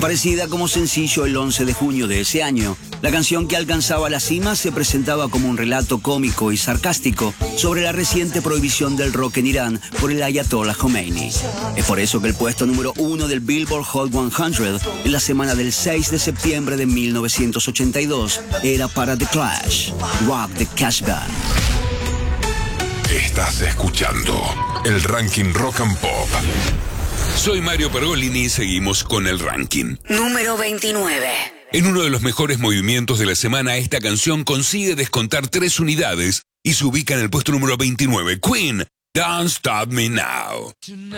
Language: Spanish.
Aparecida como sencillo el 11 de junio de ese año, la canción que alcanzaba la cima se presentaba como un relato cómico y sarcástico sobre la reciente prohibición del rock en Irán por el Ayatollah Khomeini. Es por eso que el puesto número 1 del Billboard Hot 100 en la semana del 6 de septiembre de 1982 era para The Clash, Rock the Casbah. Estás escuchando el ranking Rock and Pop. Soy Mario Pergolini y seguimos con el ranking. Número 29. En uno de los mejores movimientos de la semana, esta canción consigue descontar 3 unidades y se ubica en el puesto número 29. Queen, Don't Stop Me Now.